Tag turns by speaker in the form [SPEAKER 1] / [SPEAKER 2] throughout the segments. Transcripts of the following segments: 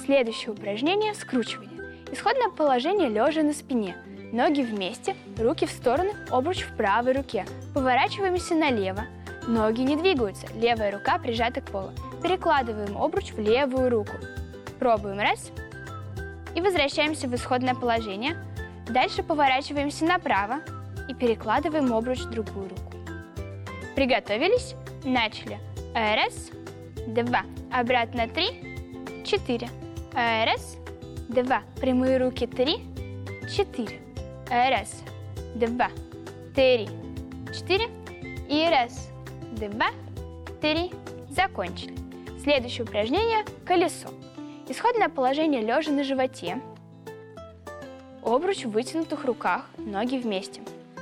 [SPEAKER 1] Следующее упражнение – скручивание. Исходное положение лежа на спине. Ноги вместе, руки в стороны, обруч в правой руке. Поворачиваемся налево. Ноги не двигаются, левая рука прижата к полу. Перекладываем обруч в левую руку. Пробуем раз. И возвращаемся в исходное положение. Дальше поворачиваемся направо и перекладываем обруч в другую руку. Приготовились? Начали. Раз, два. Обратно 3, 4. Раз, два. Прямые руки 3, 4. Раз, два, 3, 4. И раз, два, 3. Закончили. Следующее упражнение – колесо. Исходное положение лежа на животе. Обруч в вытянутых руках, ноги вместе.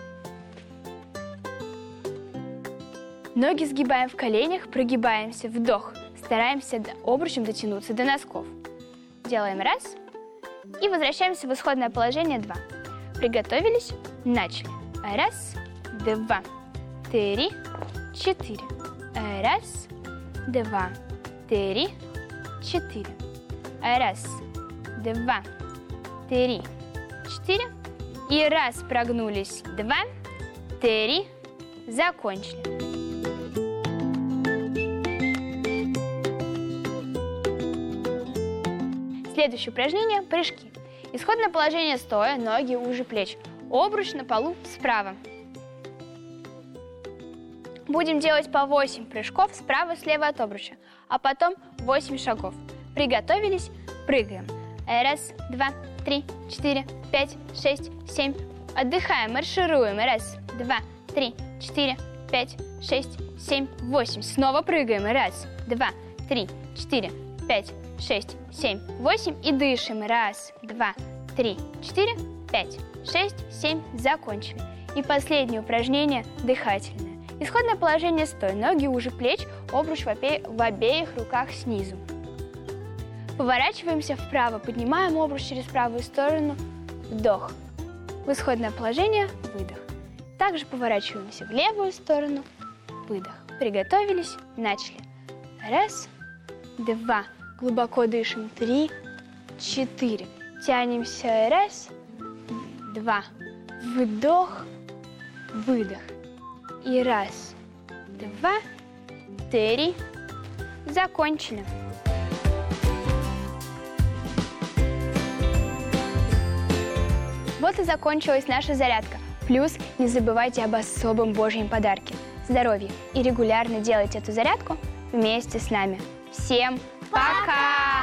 [SPEAKER 1] Ноги сгибаем в коленях, прогибаемся, вдох. Стараемся обручем дотянуться до носков. Делаем раз. И возвращаемся в исходное положение 2. Приготовились? Начали. Раз, два, 3, 4. Раз, два, 3, 4. Раз, два, 3, 4. И раз, прогнулись. 2, 3. Закончили. Следующее упражнение – прыжки. Исходное положение стоя, ноги уже плеч. Обруч на полу справа. Будем делать по 8 прыжков справа-слева от обруча, а потом 8 шагов. Приготовились? Прыгаем. Раз, два, 3, 4, 5, 6, 7. Отдыхаем, маршируем. Раз, два, 3, 4, 5, 6, 7, 8. Снова прыгаем. Раз, два, 3, 4, 5, 6, 7, 8. И дышим. Раз, два, 3, 4, 5, 6, 7. Закончили. И последнее упражнение – дыхательное. Исходное положение стоя. Ноги уже плеч, обруч в обеих руках снизу. Поворачиваемся вправо, поднимаем обруч через правую сторону, вдох. В исходное положение – выдох. Также поворачиваемся в левую сторону, выдох. Приготовились, начали. Раз, два, глубоко дышим, 3, 4. Тянемся, раз, два, вдох, выдох. И раз, два, 3. Закончили. Вот и закончилась наша зарядка. Плюс не забывайте об особом Божьем подарке – здоровье. И регулярно делайте эту зарядку вместе с нами. Всем пока!